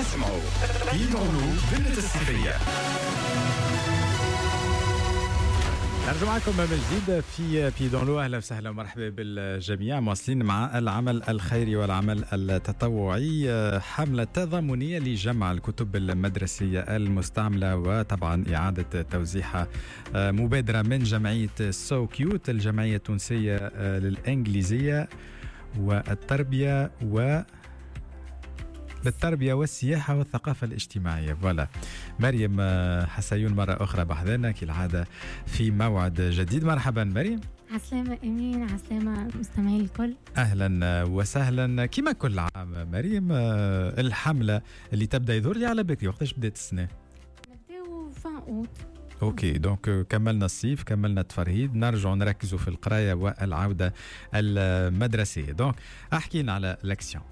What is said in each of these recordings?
اسمعوا بيدونو بنت الصيفية. نرجع معكم من جديد في بيدونو. أهلا وسهلا ومرحبا بالجميع. مواصلين مع العمل الخيري والعمل التطوعي، حملة تضامنية لجمع الكتب المدرسية المستعملة وطبعا إعادة توزيعها، مبادرة من جمعية سو كيوت، الجمعية التونسية للإنجليزية والتربية للتربية والسياحة والثقافة الاجتماعية. فوالا مريم حسيون مرة أخرى بحذنا كالعادة في موعد جديد. مرحبا مريم. عسلامة أمين، عسلامة مستمعين الكل. أهلا وسهلا. كما كل عام مريم، الحملة اللي تبدأ يظهر لي على بكري، وقتاش بدأت السنة؟ نبداو فان أوت. اوكي، دونك كملنا الصيف، كملنا التفرهيد، نرجع نركزوا في القراية والعودة المدرسية. دونك احكينا على لاكسيون.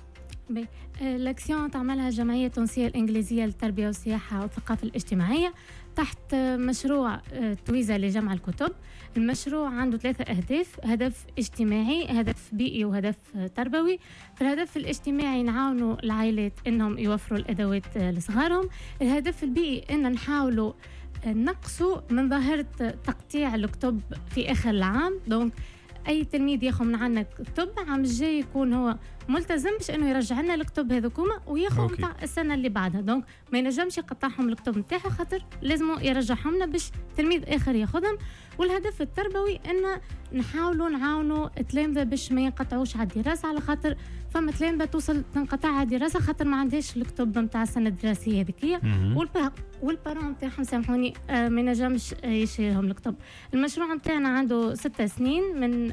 الأكسيون تعملها الجمعية التونسية الإنجليزية للتربية والسياحة والثقافة الاجتماعية تحت مشروع تويزا لجمع الكتب. المشروع عنده 3 أهداف: هدف اجتماعي، هدف بيئي، وهدف تربوي. في الهدف الاجتماعي نعاونوا العائلات إنهم يوفروا الأدوات لصغارهم. الهدف البيئي إن نحاولوا نقصوا من ظاهرة تقطيع الكتب في آخر العام. دونك أي تلميذ ياخذ من عنا كتب عام الجاي يكون هو ملتزم باش انه يرجع لنا الكتب هذوكما وياخذ نتاع السنه اللي بعدها. دونك ما ينجمش يقطعهم الكتب نتاعها، خاطر لازم يرجعهم لنا باش تلميذ اخر ياخذهم. والهدف التربوي ان نحاولوا نعاونوا التلامذه باش ما ينقطعوش على الدراسه، على خاطر فما تلامذه توصل تنقطع على الدراسه خاطر ما عندهاش الكتب نتاع السنه الدراسيه هذيكيه، والبارون نتاعهم سامحوني ما ينجمش يشري لهم الكتب. المشروع نتاعنا عنده 6 سنين من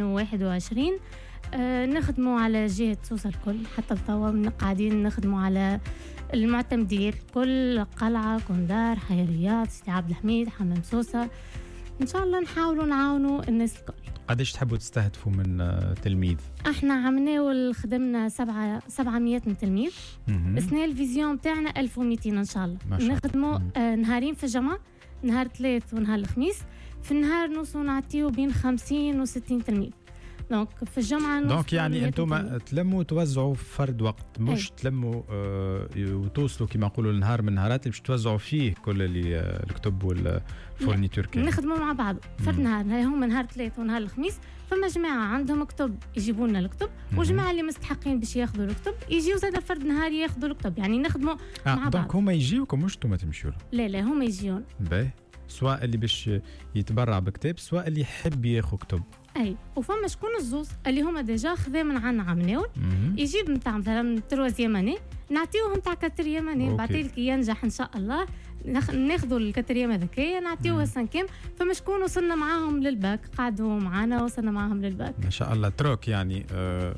2021. نخدموا على جهة سوسة الكل، حتى توا قاعدين نخدموا على المعتمدين، كل قلعة، كوندار، حي رياض، سيدي عبد الحميد، حمام سوسة. إن شاء الله نحاولوا نعاونوا الناس الكل. قديش تحبوا تستهدفوا من تلميذ؟ احنا عملنا خدمنا 700 من تلميذ. السنة الفيزيون بتاعنا 1200 إن شاء الله. نخدموا نهارين في الجمعة، نهار 3 ونهار الخميس. في النهار نوصلوا نعطيو بين 50 و60 تلميذ. دونك في الجامعة دونك يعني انتم تلموا توزعوا فرد وقت، مش تلموا وتوصلوا كما نقولوا النهار من النهارات اللي باش توزعوا فيه كل اللي الكتب والفورنيتور كامل. نخدموا مع بعض فرد نهار، هما نهار 3 ونهار الخميس. فما جماعة عندهم كتب يجيبوا لنا الكتب، وجماعة اللي مستحقين باش ياخذوا الكتب يجيو زاد فرد نهار ياخذوا الكتب. يعني نخدموا مع بعض. دونك هما يجيوكم مش انتم تمشيوا؟ لا هما يجيون. باهي، سواء اللي باش يتبرع بكتاب سواء اللي يحب ياخذ كتب. اي، وفما شكون الزوز اللي هما ديجا خذا من عنا عمناول يجيب نتاع مثلا 3 ماني نعطيوهم تاع 4 ماني، بعدين ينجح ان شاء الله ناخذوا الكاتريام هذاكيه نعطيوها 5. فما شكون وصلنا معاهم للباك، قعدوا معنا وصلنا معاهم للباك ما شاء الله. تروك يعني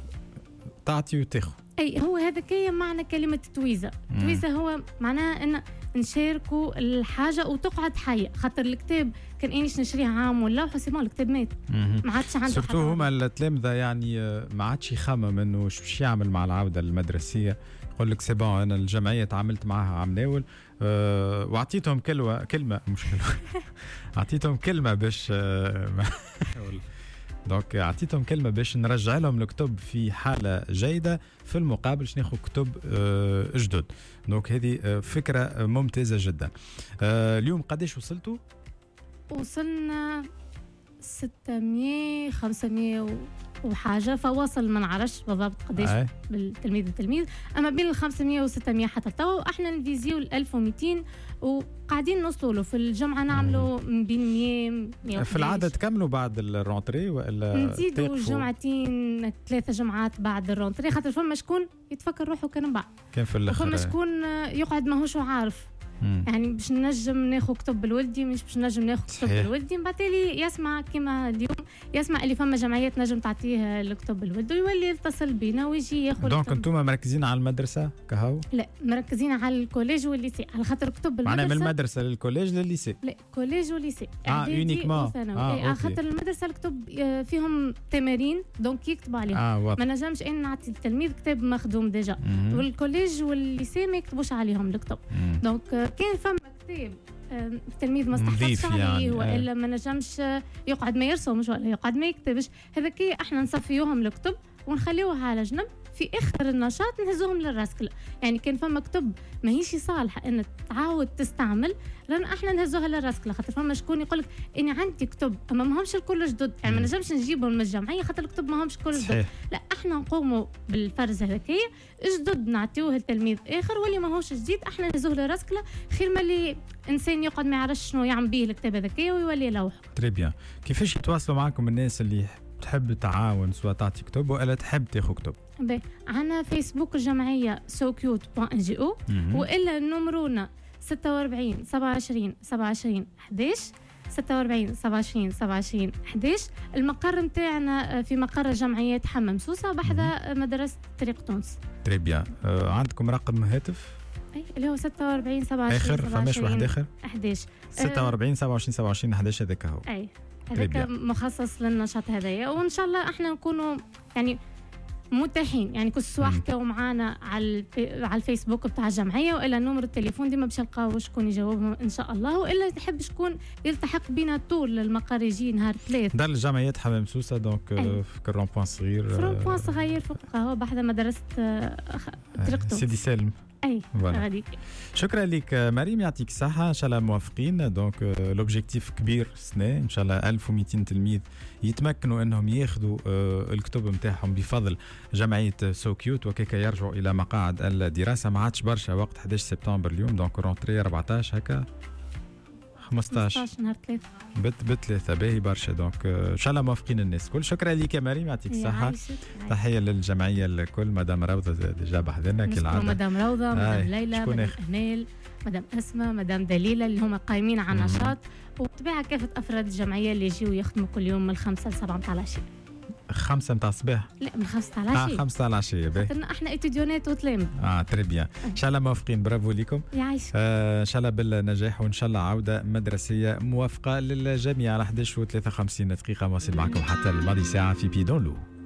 تعطي وتاخذ. اي، هو هذاكيه معنى كلمه تويزا. تويزا هو معناها ان نشاركوا الحاجه وتقعد حيه، خاطر الكتاب كان انيش نشريه عام ولا حسيمون الكتاب مات ما عادش عنده. سورتو هما التلامذه يعني ما عادش يخمم انه باش يعمل مع العوده المدرسيه. يقول لك سي بون، انا الجمعيه تعاملت معها عم ناول واعطيتهم كلمه مش كلمه اعطيتهم كلمه باش دونك اعطيتهم كلمه باش نرجع لهم الكتب في حاله جيده، في المقابل باش ناخذ كتب جدد. دونك هذه فكره ممتازه جدا. اليوم قداش وصلتوا؟ وصلنا 600 500 وحاجه، فواصل ما نعرفش بالضبط قداش بالتلميذ اما بين 500 و 600 حتى توا. واحنا نفيزيو 1200 وقاعدين نوصلوا له. في الجمعه نعملوا بين 100 في العاده تكملوا بعد الرونتري ولا نزيدوا جمعتين 3 جمعات بعد الرونتري، خاطر فما شكون يتفكر روحه كان بعد، كان في الاخر فما شكون يقعد ماهوش عارف. يعني باش نجم ناخذ كتب بالولدي، مش باش نجم ناخذ كتب بالولدي. بعدين يسمع كما اليوم يسمع اللي فما جمعيات نجم تعطيه الكتب بالولد ويولي يتصل بينا ويجي ياخذ. دونك انتم مركزين على المدرسه كهو؟ لا، مركزين على الكوليج والليسي، على خاطر كتب المدرسه معناها من المدرسه للكوليج للليسي. لا، كوليج وليسي يونيكمون. على خاطر المدرسه الكتب فيهم تمارين دونك يكتبوا عليهم. ما نجمش ان نعطي التلميذ كتاب مخدوم ديجا. والكوليج والليسي ما يكتبوش عليهم الكتب. دونك كان فما كتاب التلميذ ما استحقش عليه يعني. والا ما نجمش يقعد ما يرسمش ولا يقعد ما يكتبش، هذاك احنا نصفيوهم الكتب ونخليوها على جنب في اخر النشاط نهزوهم للراسكله. يعني كان فما كتب ماهيش صالحه ان تعاود تستعمل، لان احنا نهزوها للراسكله، خاطر فما شكون يقول لك اني عندي كتب اما ماهمش الكل جدد، يعني ما نجمش نجيبهم من الجمعيه خاطر الكتب ماهمش كل جدد. لا احنا نقوموا بالفرز هذاكيه جدد نعطيوه لتلميذ اخر، واللي ماهوش جديد احنا نهزوه للراسكله، خير ما اللي انسان يقعد ما يعرفش شنو يعمل به الكتاب هذاكيه ويولي يلوح. تري بيان. كيفاش يتواصلوا معكم الناس اللي تحب تعاون، سواء تعطي كتب ولا تحب تاخذ كتب؟ عندنا فيسبوك الجمعيه socute.ngo، والا نمرونا 46 27 27 11 46 27 27 11. المقر نتاعنا في مقر الجمعيات حمام سوسه بحذا مدرسه طريق تونس. تري بيان. عندكم رقم هاتف؟ اي اللي هو 46 27 اخر فماش واحد اخر 11 46 27 27 11 هذاك هو. اي هذاك مخصص للنشاط هذايا، وان شاء الله احنا نكونوا يعني متاحين، يعني كل سوا حكاو معانا على الفيسبوك بتاع الجمعيه، والا نمر التليفون ديما باش نلقاو شكون يجاوبهم ان شاء الله، والا تحب شكون يلتحق بنا طول المقر يجي نهار 3 دار الجمعيات حمام سوسه. دونك في الرون بوان صغير، في الرون بوان صغير فوق القهوه بحذا مدرسه طريق تونس سيدي سالم. اي غاديك. شكرا لك مريم، يعطيك الصحه. ان شاء الله موافقين. دونك لوبجيكتيف كبير السنه ان شاء الله 1200 تلميذ يتمكنوا انهم ياخذوا الكتب نتاعهم بفضل جمعيه سوكيوت، وكيك يرجعوا الى مقاعد الدراسه. ما عادش برشا وقت، 11 سبتمبر اليوم، دونك رونتري 14 هكا 15 نهار 3 بثلاثة باهي برشا. دونك ان شاء الله موافقين الناس الكل. شكرا لك يا مريم، يعطيك الصحة. تحية للجمعية الكل. مدام روضة ديجا بحذنا كالعادة. مدام روضة، مدام ليلى، مدام أمال، مدام أسماء، مدام دليلة اللي هم قايمين على النشاط، وبطبيعة كافة أفراد الجمعية اللي يجيوا يخدموا كل يوم من 5 ل 7 متاع العشية. 5 متاع الصباح؟ لا من 5 تاع العشية. 5 تاع العشية باهي. خاطرنا احنا اتيديونات وتلامذة. تري بيان. ان شاء الله موافقين، برافو لكم. يعيشك. ان شاء الله بالنجاح، وان شاء الله عودة مدرسية موافقة للجميع. على 11:53 دقيقة مواصل معكم حتى الماضي ساعة في بيدون لو.